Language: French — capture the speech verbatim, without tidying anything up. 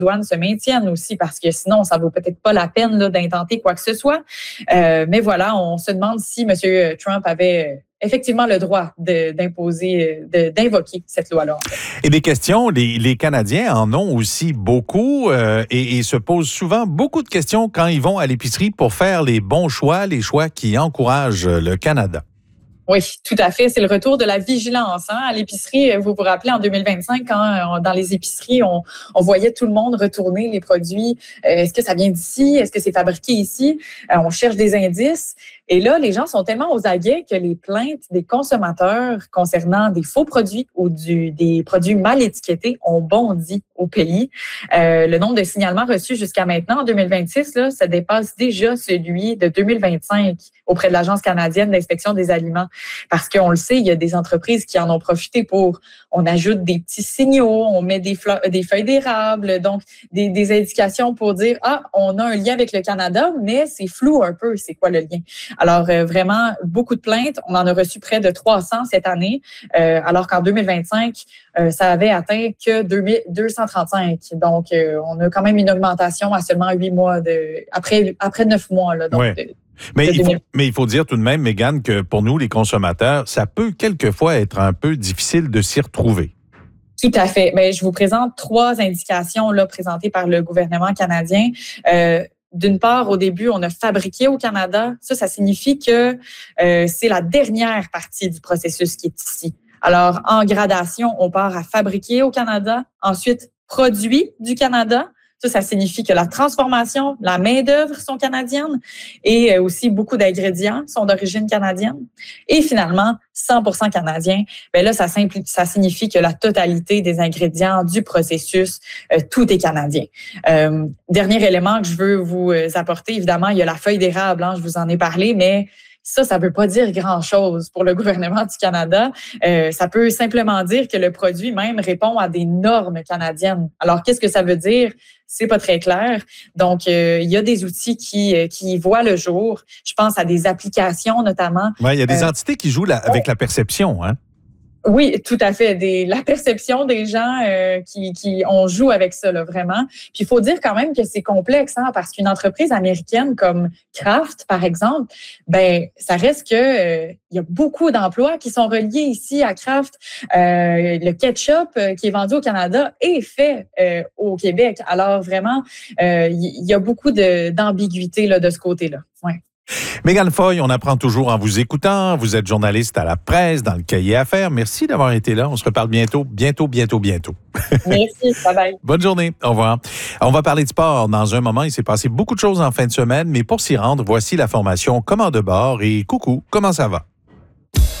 douanes se maintiennent aussi, parce que sinon, ça ne vaut peut-être pas la peine là, d'intenter quoi que ce soit. Euh, mais voilà, on se demande si M. Trump avait effectivement le droit de, d'imposer, de, d'invoquer cette loi-là. En fait. Et des questions, les, les Canadiens en ont aussi beaucoup euh, et, et se posent souvent beaucoup de questions quand ils vont à l'épicerie pour faire les bons choix, les choix qui encouragent le Canada. Oui, tout à fait. C'est le retour de la vigilance. Hein? À l'épicerie, vous vous rappelez, en deux mille vingt-cinq, quand dans les épiceries, on, on voyait tout le monde retourner les produits. Euh, est-ce que ça vient d'ici? Est-ce que c'est fabriqué ici? Euh, on cherche des indices. Et là, les gens sont tellement aux aguets que les plaintes des consommateurs concernant des faux produits ou du, des produits mal étiquetés ont bondi au pays. Euh, le nombre de signalements reçus jusqu'à maintenant, en deux mille vingt-six, là, ça dépasse déjà celui de deux mille vingt-cinq auprès de l'Agence canadienne d'inspection des aliments. Parce qu'on le sait, il y a des entreprises qui en ont profité pour, on ajoute des petits signaux, on met des, fleurs, des feuilles d'érable, donc des, des indications pour dire, ah, on a un lien avec le Canada, mais c'est flou un peu, c'est quoi le lien? Alors, euh, vraiment, beaucoup de plaintes. On en a reçu près de trois cents cette année, euh, alors qu'en deux mille vingt-cinq, euh, ça avait atteint que deux cent trente-cinq. Donc, euh, on a quand même une augmentation à seulement huit mois, de après, après neuf mois. Là, donc, ouais. de, mais, il faut, mais il faut dire tout de même, Mégane, que pour nous, les consommateurs, ça peut quelquefois être un peu difficile de s'y retrouver. Tout à fait. Bien, je vous présente trois indications là, présentées par le gouvernement canadien. Euh, D'une part, au début, on a fabriqué au Canada. Ça, ça signifie que euh, c'est la dernière partie du processus qui est ici. Alors, en gradation, on part à fabriquer au Canada, ensuite produit du Canada. Ça, ça signifie que la transformation, la main-d'œuvre sont canadiennes et aussi beaucoup d'ingrédients sont d'origine canadienne. Et finalement, cent pour cent canadien, bien là, ça, simpli- ça signifie que la totalité des ingrédients du processus, euh, tout est canadien. Euh, dernier élément que je veux vous apporter, évidemment, il y a la feuille d'érable, hein, je vous en ai parlé, mais ça, ça ne veut pas dire grand-chose pour le gouvernement du Canada. Euh, ça peut simplement dire que le produit même répond à des normes canadiennes. Alors, qu'est-ce que ça veut dire? C'est pas très clair. Donc, euh, il y a des outils qui, qui voient le jour. Je pense à des applications notamment. Oui, il y a des euh, entités qui jouent la, avec la perception, hein? Oui, tout à fait. Des, la perception des gens euh, qui, qui on joue avec ça, là, vraiment. Puis il faut dire quand même que c'est complexe, hein, parce qu'une entreprise américaine comme Kraft, par exemple, ben ça reste que euh, il y a beaucoup d'emplois qui sont reliés ici à Kraft. Euh, le ketchup euh, qui est vendu au Canada est fait euh, au Québec. Alors vraiment, euh, il y a beaucoup de, d'ambiguïté là, de ce côté-là. Ouais. Mégane Foy, on apprend toujours en vous écoutant. Vous êtes journaliste à la presse, dans le Cahier Affaires. Merci d'avoir été là. On se reparle bientôt, bientôt, bientôt, bientôt. Merci, bye bye. Bonne journée, au revoir. On va parler de sport dans un moment. Il s'est passé beaucoup de choses en fin de semaine, mais pour s'y rendre, voici la formation commande de bord et coucou, comment ça va?